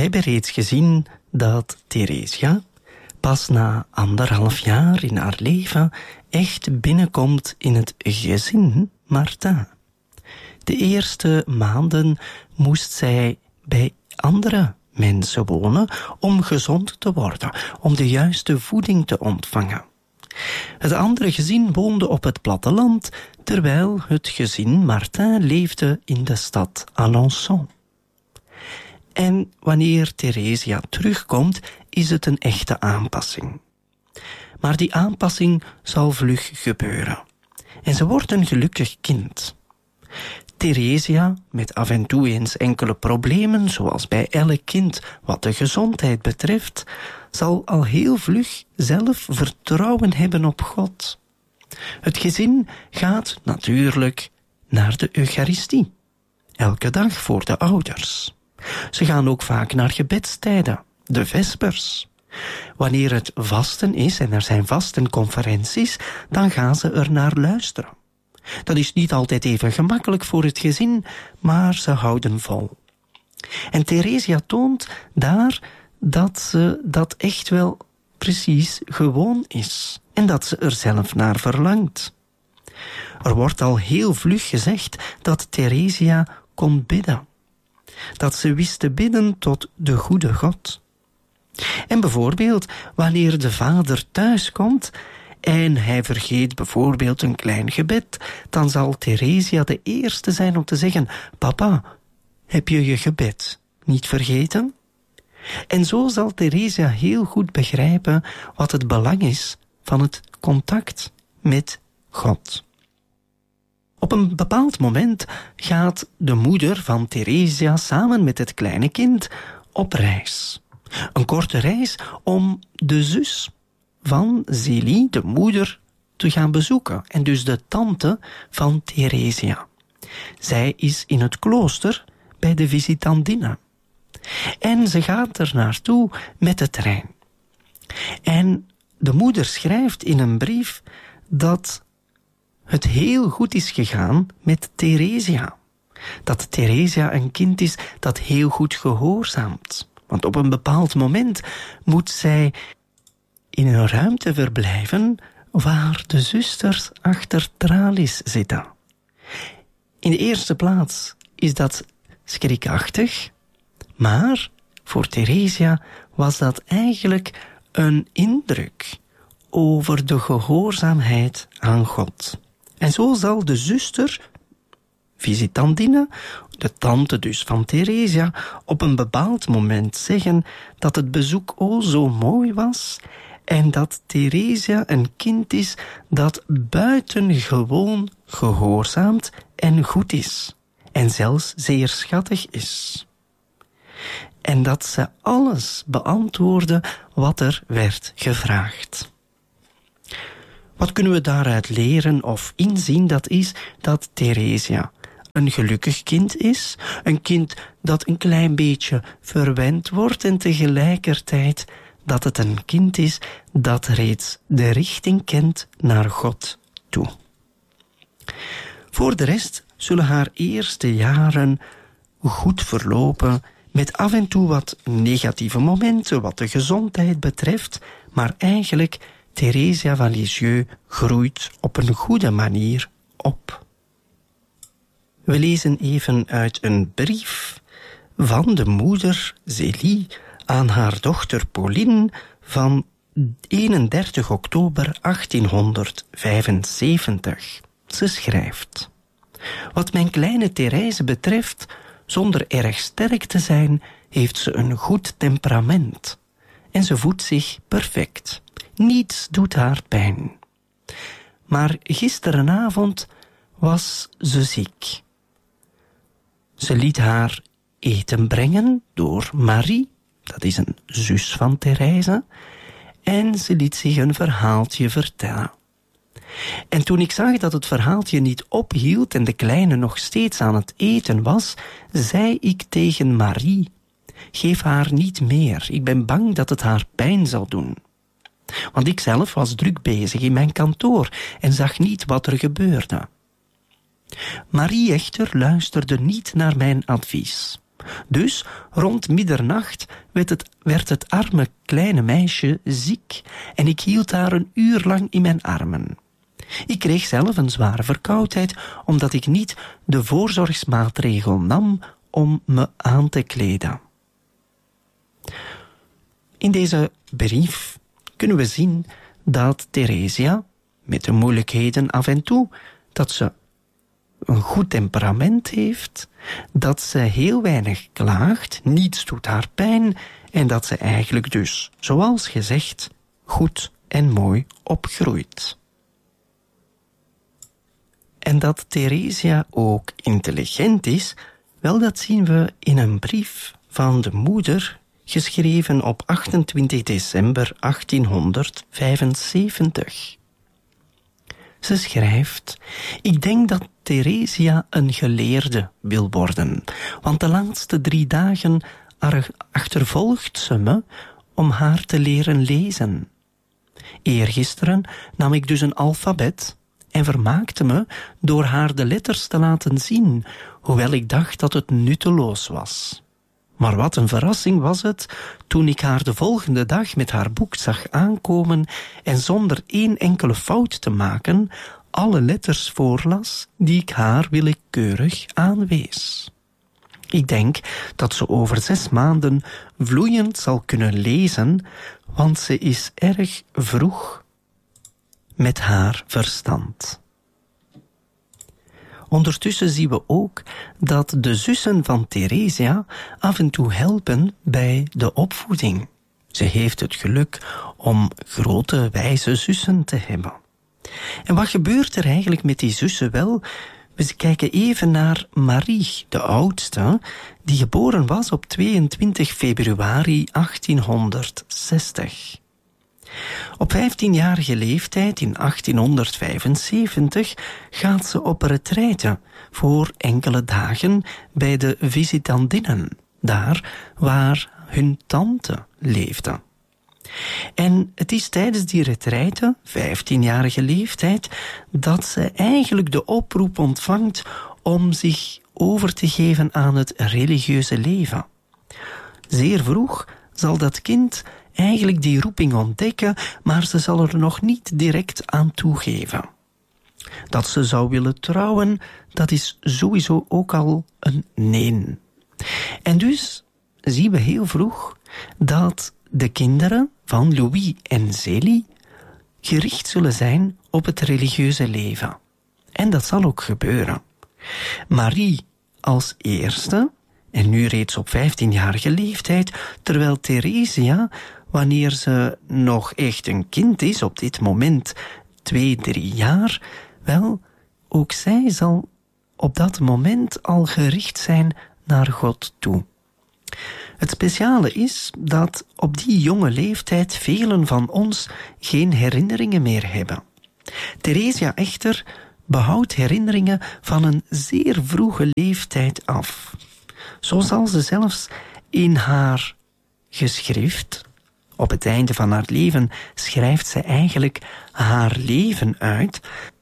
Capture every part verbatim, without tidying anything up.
hebben reeds gezien dat Theresia pas na anderhalf jaar in haar leven echt binnenkomt in het gezin Martin. De eerste maanden moest zij bij andere mensen wonen om gezond te worden, om de juiste voeding te ontvangen. Het andere gezin woonde op het platteland, terwijl het gezin Martin leefde in de stad Alençon. En wanneer Theresia terugkomt, is het een echte aanpassing. Maar die aanpassing zal vlug gebeuren. En ze wordt een gelukkig kind. Theresia, met af en toe eens enkele problemen, zoals bij elk kind wat de gezondheid betreft, zal al heel vlug zelf vertrouwen hebben op God. Het gezin gaat natuurlijk naar de Eucharistie, elke dag voor de ouders. Ze gaan ook vaak naar gebedstijden, de vespers. Wanneer het vasten is en er zijn vastenconferenties, dan gaan ze er naar luisteren. Dat is niet altijd even gemakkelijk voor het gezin, maar ze houden vol. En Theresia toont daar dat ze dat echt wel precies gewoon is en dat ze er zelf naar verlangt. Er wordt al heel vlug gezegd dat Theresia kon bidden. Dat ze wist te bidden tot de goede God. En bijvoorbeeld wanneer de vader thuis komt en hij vergeet bijvoorbeeld een klein gebed, dan zal Theresia de eerste zijn om te zeggen: papa, heb je je gebed niet vergeten? En zo zal Theresia heel goed begrijpen wat het belang is van het contact met God. Op een bepaald moment gaat de moeder van Theresia samen met het kleine kind op reis. Een korte reis om de zus van Zélie, de moeder, te gaan bezoeken. En dus de tante van Theresia. Zij is in het klooster bij de Visitandine. En ze gaat er naartoe met de trein. En de moeder schrijft in een brief dat het heel goed is gegaan met Theresia. Dat Theresia een kind is dat heel goed gehoorzaamt. Want op een bepaald moment moet zij in een ruimte verblijven waar de zusters achter tralies zitten. In de eerste plaats is dat schrikachtig, maar voor Theresia was dat eigenlijk een indruk over de gehoorzaamheid aan God. En zo zal de zuster, Visitandine, de tante dus van Theresia, op een bepaald moment zeggen dat het bezoek o zo mooi was en dat Theresia een kind is dat buitengewoon gehoorzaamt en goed is. En zelfs zeer schattig is. En dat ze alles beantwoordde wat er werd gevraagd. Wat kunnen we daaruit leren of inzien? Dat is dat Theresia een gelukkig kind is. Een kind dat een klein beetje verwend wordt en tegelijkertijd dat het een kind is dat reeds de richting kent naar God toe. Voor de rest zullen haar eerste jaren goed verlopen met af en toe wat negatieve momenten wat de gezondheid betreft, maar eigenlijk Theresia van Lisieux groeit op een goede manier op. We lezen even uit een brief van de moeder Zélie aan haar dochter Pauline van eenendertig oktober achttienhonderdvijfenzeventig. Ze schrijft: wat mijn kleine Therese betreft, zonder erg sterk te zijn, heeft ze een goed temperament. En ze voedt zich perfect. Niets doet haar pijn. Maar gisterenavond was ze ziek. Ze liet haar eten brengen door Marie, dat is een zus van Therese, en ze liet zich een verhaaltje vertellen. En toen ik zag dat het verhaaltje niet ophield en de kleine nog steeds aan het eten was, zei ik tegen Marie: geef haar niet meer, ik ben bang dat het haar pijn zal doen. Want ik zelf was druk bezig in mijn kantoor en zag niet wat er gebeurde. Marie echter luisterde niet naar mijn advies. Dus rond middernacht werd het, werd het arme kleine meisje ziek en ik hield haar een uur lang in mijn armen. Ik kreeg zelf een zware verkoudheid omdat ik niet de voorzorgsmaatregel nam om me aan te kleden. In deze brief kunnen we zien dat Theresia, met de moeilijkheden af en toe, dat ze een goed temperament heeft, dat ze heel weinig klaagt, niets doet haar pijn en dat ze eigenlijk dus, zoals gezegd, goed en mooi opgroeit. En dat Theresia ook intelligent is, wel dat zien we in een brief van de moeder, geschreven op achtentwintig december achttienhonderdvijfenzeventig. Ze schrijft: ik denk dat Theresia een geleerde wil worden, want de laatste drie dagen achtervolgt ze me om haar te leren lezen. Eergisteren nam ik dus een alfabet en vermaakte me door haar de letters te laten zien, hoewel ik dacht dat het nutteloos was. Maar wat een verrassing was het toen ik haar de volgende dag met haar boek zag aankomen en zonder één enkele fout te maken alle letters voorlas die ik haar willekeurig aanwees. Ik denk dat ze over zes maanden vloeiend zal kunnen lezen, want ze is erg vroeg met haar verstand. Ondertussen zien we ook dat de zussen van Theresia af en toe helpen bij de opvoeding. Ze heeft het geluk om grote, wijze zussen te hebben. En wat gebeurt er eigenlijk met die zussen? Wel, we kijken even naar Marie, de oudste, die geboren was op tweeëntwintig februari achttienhonderdzestig. Op vijftienjarige leeftijd in achttienhonderdvijfenzeventig gaat ze op retraite voor enkele dagen bij de visitandinnen, daar waar hun tante leefde. En het is tijdens die retraite, vijftienjarige leeftijd, dat ze eigenlijk de oproep ontvangt om zich over te geven aan het religieuze leven. Zeer vroeg zal dat kind eigenlijk die roeping ontdekken, maar ze zal er nog niet direct aan toegeven. Dat ze zou willen trouwen, dat is sowieso ook al een nee. En dus zien we heel vroeg dat de kinderen van Louis en Zélie gericht zullen zijn op het religieuze leven. En dat zal ook gebeuren. Marie als eerste, en nu reeds op vijftienjarige leeftijd, terwijl Theresia, wanneer ze nog echt een kind is, op dit moment twee, drie jaar, wel, ook zij zal op dat moment al gericht zijn naar God toe. Het speciale is dat op die jonge leeftijd velen van ons geen herinneringen meer hebben. Theresia echter behoudt herinneringen van een zeer vroege leeftijd af. Zo zal ze zelfs in haar geschrift, op het einde van haar leven schrijft ze eigenlijk haar leven uit,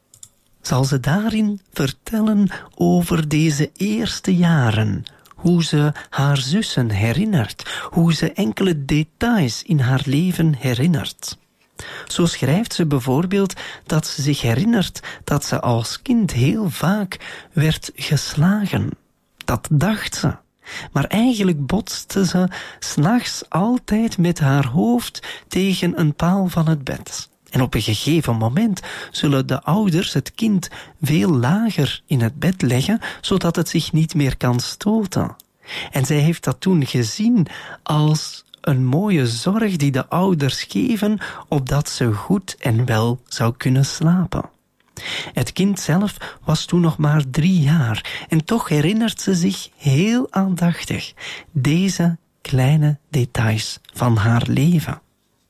zal ze daarin vertellen over deze eerste jaren, hoe ze haar zussen herinnert, hoe ze enkele details in haar leven herinnert. Zo schrijft ze bijvoorbeeld dat ze zich herinnert dat ze als kind heel vaak werd geslagen. Dat dacht ze. Maar eigenlijk botste ze 's nachts altijd met haar hoofd tegen een paal van het bed. En op een gegeven moment zullen de ouders het kind veel lager in het bed leggen, zodat het zich niet meer kan stoten. En zij heeft dat toen gezien als een mooie zorg die de ouders geven, opdat ze goed en wel zou kunnen slapen. Het kind zelf was toen nog maar drie jaar en toch herinnert ze zich heel aandachtig deze kleine details van haar leven.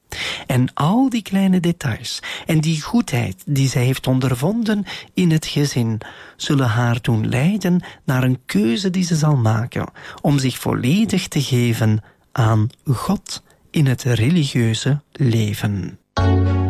En al die kleine details en die goedheid die zij heeft ondervonden in het gezin, zullen haar doen leiden naar een keuze die ze zal maken om zich volledig te geven aan God in het religieuze leven.